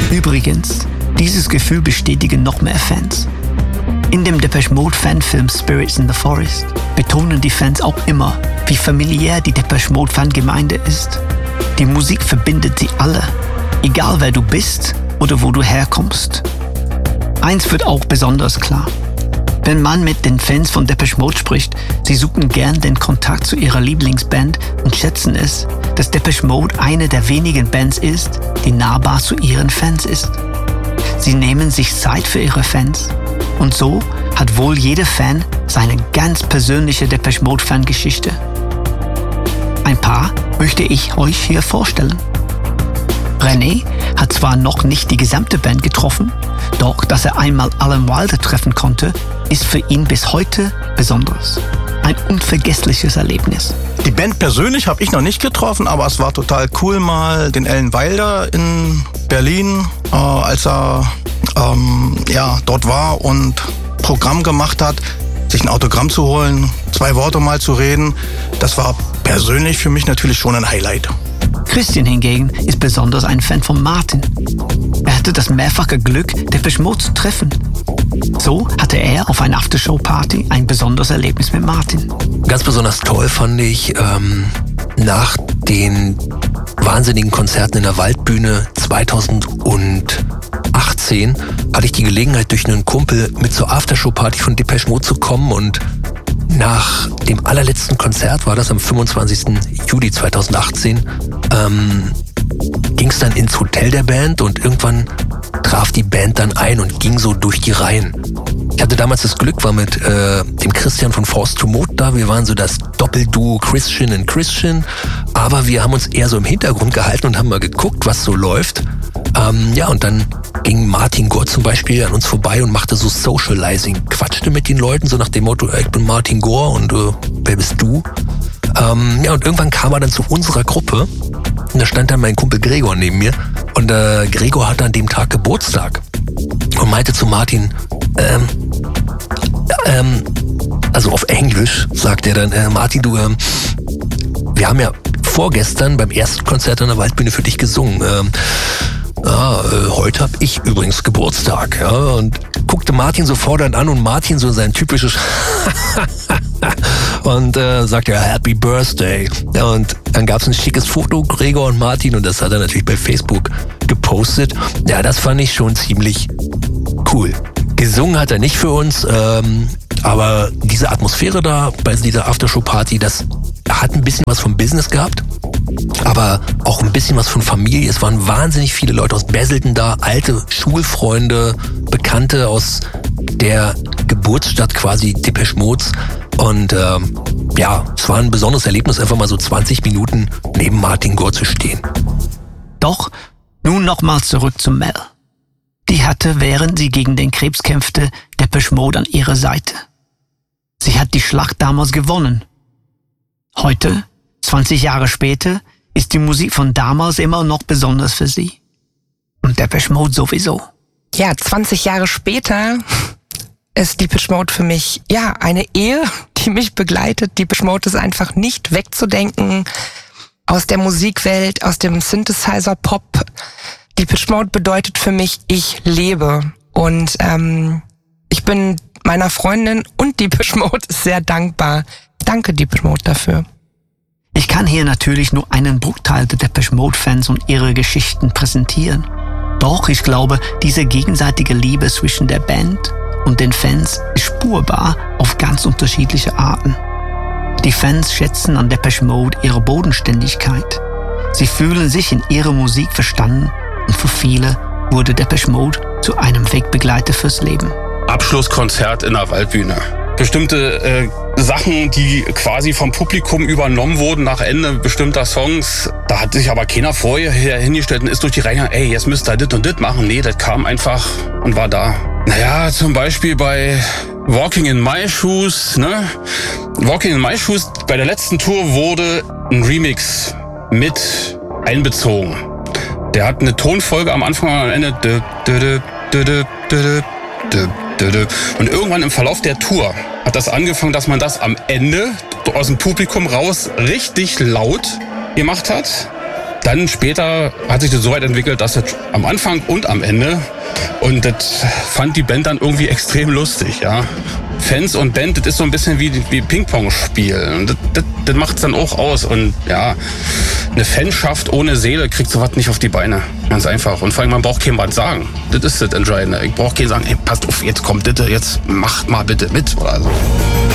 Übrigens, dieses Gefühl bestätigen noch mehr Fans. In dem Depeche Mode Fanfilm Spirits in the Forest betonen die Fans auch immer, wie familiär die Depeche Mode Fangemeinde ist. Die Musik verbindet sie alle, egal wer du bist oder wo du herkommst. Eins wird auch besonders klar. Wenn man mit den Fans von Depeche Mode spricht, sie suchen gern den Kontakt zu ihrer Lieblingsband und schätzen es, dass Depeche Mode eine der wenigen Bands ist, die nahbar zu ihren Fans ist. Sie nehmen sich Zeit für ihre Fans. Und so hat wohl jeder Fan seine ganz persönliche Depeche Mode Fangeschichte. Ein paar möchte ich euch hier vorstellen. René hat zwar noch nicht die gesamte Band getroffen, doch dass er einmal Alan Wilder treffen konnte, ist für ihn bis heute besonders. Ein unvergessliches Erlebnis. Die Band persönlich habe ich noch nicht getroffen, aber es war total cool, mal den Alan Wilder in Berlin, als er dort war und Programm gemacht hat, sich ein Autogramm zu holen, 2 Worte mal zu reden. Das war persönlich für mich natürlich schon ein Highlight. Christian hingegen ist besonders ein Fan von Martin. Er hatte das mehrfache Glück, Depeche Mode zu treffen. So hatte er auf einer Aftershow-Party ein besonderes Erlebnis mit Martin. Ganz besonders toll fand ich nach den wahnsinnigen Konzerten in der Waldbühne 2018 hatte ich die Gelegenheit, durch einen Kumpel mit zur Aftershow-Party von Depeche Mode zu kommen, und nach dem allerletzten Konzert, war das am 25. Juli 2018, ging es dann ins Hotel der Band, und irgendwann traf die Band dann ein und ging so durch die Reihen. Ich hatte damals das Glück, war mit dem Christian von Force to Mode da. Wir waren so das Doppelduo Christian and Christian, aber wir haben uns eher so im Hintergrund gehalten und haben mal geguckt, was so läuft. Und dann ging Martin Gore zum Beispiel an uns vorbei und machte so Socializing, quatschte mit den Leuten, so nach dem Motto, ich bin Martin Gore und wer bist du? Und irgendwann kam er dann zu unserer Gruppe, und da stand dann mein Kumpel Gregor neben mir, und Gregor hatte an dem Tag Geburtstag und meinte zu Martin, also auf Englisch sagt er dann, Martin, du, wir haben ja vorgestern beim ersten Konzert an der Waldbühne für dich gesungen. Heute habe ich übrigens Geburtstag. Ja, und guckte Martin so fordernd an, und Martin so sein typisches und sagte, ja, Happy Birthday. Ja, und dann gab es ein schickes Foto, Gregor und Martin, und das hat er natürlich bei Facebook gepostet. Ja, das fand ich schon ziemlich cool. Gesungen hat er nicht für uns, aber diese Atmosphäre da bei dieser Aftershow-Party, das hat ein bisschen was vom Business gehabt, aber auch ein bisschen was von Familie. Es waren wahnsinnig viele Leute aus Basildon da, alte Schulfreunde, Bekannte aus der Geburtsstadt quasi Depeche Modes. Und es war ein besonderes Erlebnis, einfach mal so 20 Minuten neben Martin Gore zu stehen. Doch nun nochmals zurück zu Mel. Die hatte, während sie gegen den Krebs kämpfte, Depeche Mode an ihrer Seite. Sie hat die Schlacht damals gewonnen. Heute, 20 Jahre später, ist die Musik von damals immer noch besonders für sie. Und Depeche Mode sowieso. Ja, 20 Jahre später ist Depeche Mode für mich, eine Ehe, die mich begleitet. Depeche Mode ist einfach nicht wegzudenken aus der Musikwelt, aus dem Synthesizer-Pop. Depeche Mode bedeutet für mich, ich lebe. Und ich bin meiner Freundin und Depeche Mode sehr dankbar. Danke, Depeche Mode, dafür. Ich kann hier natürlich nur einen Bruchteil der Depeche Mode-Fans und ihre Geschichten präsentieren. Doch ich glaube, diese gegenseitige Liebe zwischen der Band und den Fans ist spürbar auf ganz unterschiedliche Arten. Die Fans schätzen an Depeche Mode ihre Bodenständigkeit. Sie fühlen sich in ihrer Musik verstanden, und für viele wurde Depeche Mode zu einem Wegbegleiter fürs Leben. Abschlusskonzert in der Waldbühne. Bestimmte Sachen, die quasi vom Publikum übernommen wurden nach Ende bestimmter Songs. Da hat sich aber keiner vorher hingestellt und ist durch die Reihe, jetzt müsst ihr das und das machen. Nee, das kam einfach und war da. Naja, zum Beispiel bei Walking in My Shoes, ne? Walking in My Shoes, bei der letzten Tour wurde ein Remix mit einbezogen. Der hat eine Tonfolge am Anfang und am Ende. Und irgendwann im Verlauf der Tour hat das angefangen, dass man das am Ende aus dem Publikum raus richtig laut gemacht hat. Dann später hat sich das so weit entwickelt, dass es am Anfang und am Ende, und das fand die Band dann irgendwie extrem lustig, ja. Fans und Band, das ist so ein bisschen wie Ping-Pong-Spiel. Und das macht's dann auch aus. Und ja, eine Fanschaft ohne Seele kriegt sowas nicht auf die Beine. Ganz einfach. Und vor allem, man braucht keinem was sagen. Das ist das Entscheidende. Ich brauche keinen sagen, ey, passt auf, jetzt kommt bitte, jetzt macht mal bitte mit oder so.